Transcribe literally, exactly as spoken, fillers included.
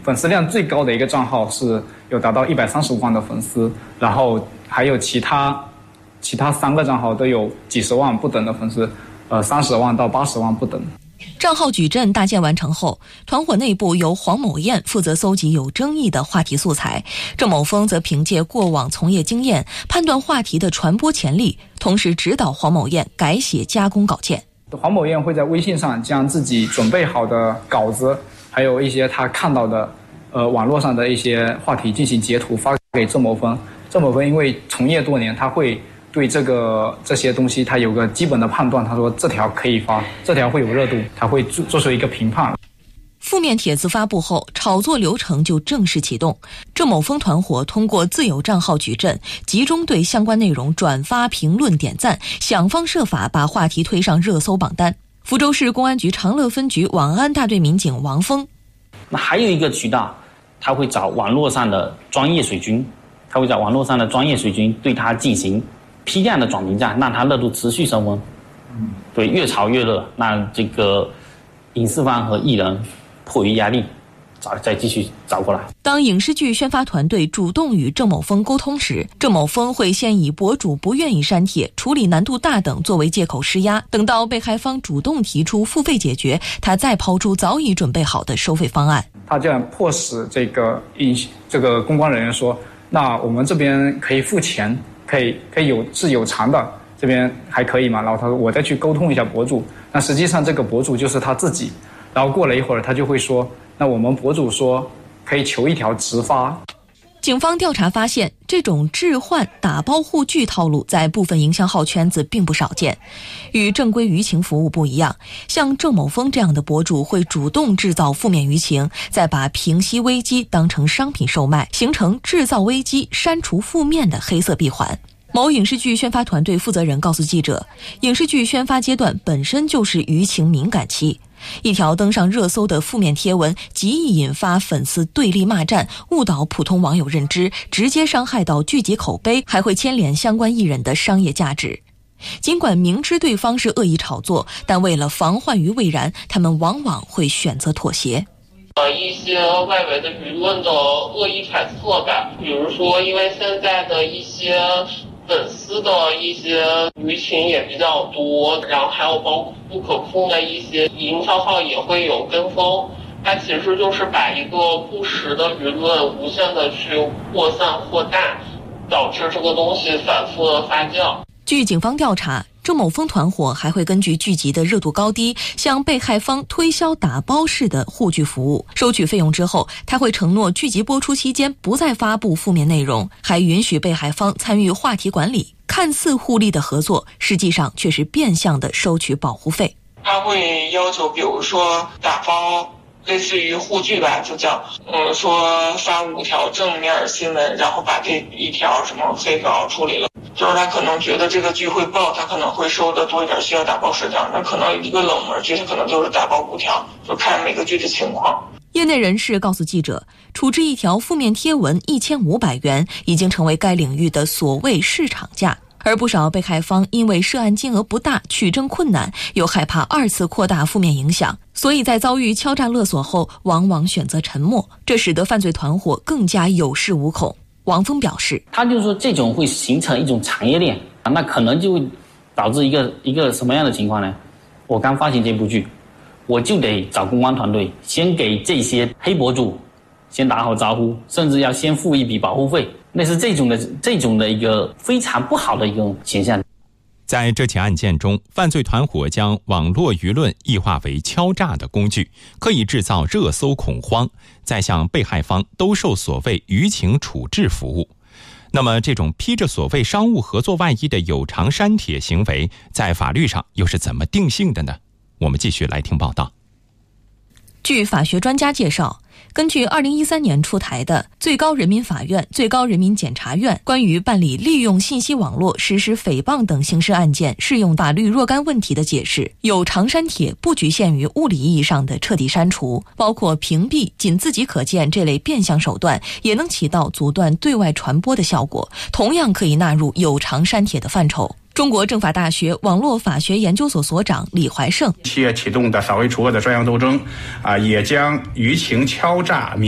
粉丝量最高的一个账号是有达到一百三十五万的粉丝，然后还有其他其他三个账号都有几十万不等的粉丝，呃，三十万到八十万不等。 账号矩阵搭建完成后，团伙内部由黄某艳负责搜集有争议的话题素材，郑某峰则凭借过往从业经验判断话题的传播潜力，同时指导黄某艳改写加工稿件。 黄某艳会在微信上将自己准备好的稿子，还有一些他看到的呃网络上的一些话题进行截图发给郑某峰。郑某峰因为从业多年，他会对这个这些东西他有个基本的判断，他说这条可以发，这条会有热度，他会做做出一个评判。 负面帖子发布后，炒作流程就正式启动。郑某峰团伙通过自有账号矩阵，集中对相关内容转发、评论、点赞，想方设法把话题推上热搜榜单。福州市公安局长乐分局网安大队民警王峰， 那还有一个渠道，他会找网络上的专业水军，他会找网络上的专业水军对他进行批量的转评价，让他热度持续升温。嗯，对，越炒越热，那这个影视方和艺人迫于压力，找再继续找过来。 当影视剧宣发团队主动与郑某峰沟通时，郑某峰会先以博主不愿意删帖、处理难度大等作为借口施压，等到被害方主动提出付费解决，他再抛出早已准备好的收费方案。 他这样迫使这个这个公关人员说，那我们这边可以付钱，可以可以有是有偿的，这边还可以吗？然后他说我再去沟通一下博主，那实际上这个博主就是他自己。然后过了一会儿，他就会说，那我们博主说可以求一条直发。 警方调查发现，这种置换打包护具套路在部分营销号圈子并不少见。与正规舆情服务不一样，像郑某峰这样的博主会主动制造负面舆情，再把平息危机当成商品售卖，形成制造危机、删除负面的黑色闭环。某影视剧宣发团队负责人告诉记者，影视剧宣发阶段本身就是舆情敏感期，一条登上热搜的负面贴文极易引发粉丝对立骂战，误导普通网友认知，直接伤害到剧集口碑，还会牵连相关艺人的商业价值。尽管明知对方是恶意炒作，但为了防患于未然，他们往往会选择妥协。 呃，一些外围的舆论的恶意揣测吧，比如说因为现在的一些粉丝的一些舆情也比较多，然后还有包括不可控的一些营销号也会有跟风，它其实就是把一个不实的舆论无限的去扩散扩大，导致这个东西反复的发酵。 据警方调查，郑某峰团伙还会根据剧集的热度高低，向被害方推销打包式的护具服务。收取费用之后，他会承诺剧集播出期间不再发布负面内容，还允许被害方参与话题管理。看似互利的合作，实际上却是变相的收取保护费。 他会要求，比如说打包类似于护具吧，就叫嗯说发五条正面新闻，然后把这一条什么黑稿处理了。就是他可能觉得这个剧会爆，他可能会收的多一点，需要打包十条。那可能一个冷门剧，他可能就是打包五条，就看每个剧的情况。 业内人士告诉记者，处置一条负面贴文一千五百元，已经成为该领域的所谓市场价。而不少被害方因为涉案金额不大，取证困难，又害怕二次扩大负面影响，所以在遭遇敲诈勒索后，往往选择沉默，这使得犯罪团伙更加有恃无恐。王峰表示， 他就是说这种会形成一种产业链，那可能就导致一个一个什么样的情况呢？我刚发行这部剧，我就得找公关团队，先给这些黑博主先打好招呼，甚至要先付一笔保护费，那是这种的这种的一个非常不好的一种现象。 在这起案件中，犯罪团伙将网络舆论异化为敲诈的工具，刻意制造热搜恐慌，再向被害方兜售所谓舆情处置服务。那么这种披着所谓商务合作外衣的有偿删帖行为，在法律上又是怎么定性的呢？我们继续来听报道。 据法学专家介绍，根据二零一三年出台的最高人民法院、最高人民检察院关于办理利用信息网络实施诽谤等刑事案件适用法律若干问题的解释，有偿删帖不局限于物理意义上的彻底删除，包括屏蔽、仅自己可见这类变相手段，也能起到阻断对外传播的效果，同样可以纳入有偿删帖的范畴。中国政法大学网络法学研究所所长李怀胜， 企业启动的扫黑除恶的专项斗争啊，也将舆情敲诈